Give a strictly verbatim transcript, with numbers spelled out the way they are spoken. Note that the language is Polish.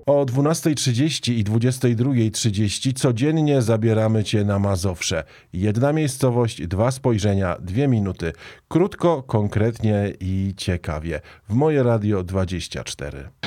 O dwunastej trzydzieści i dwudziestej drugiej trzydzieści codziennie zabieramy Cię na Mazowsze. Jedna miejscowość, dwa spojrzenia, dwie minuty. Krótko, konkretnie i ciekawie. W Moje Radio dwadzieścia cztery.